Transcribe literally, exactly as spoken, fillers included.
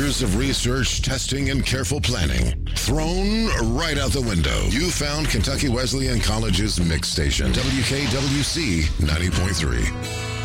Years of research, testing, and careful planning thrown right out the window. You found Kentucky Wesleyan College's mix station, W K W C ninety point three.